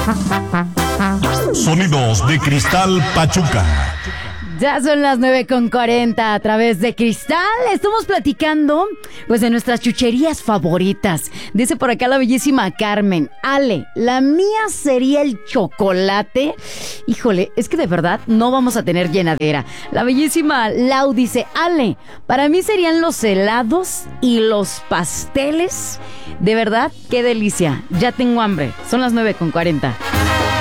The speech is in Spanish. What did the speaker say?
Sonidos de Cristal Pachuca. Ya son las 9:40 a través de Cristal. Estamos platicando pues de nuestras chucherías favoritas. Dice por acá la bellísima Carmen: Ale, la mía sería el chocolate. Híjole, es que de verdad no vamos a tener llenadera. La bellísima Lau dice: Ale, para mí serían los helados y los pasteles. De verdad, qué delicia. Ya tengo hambre. Son las 9:40.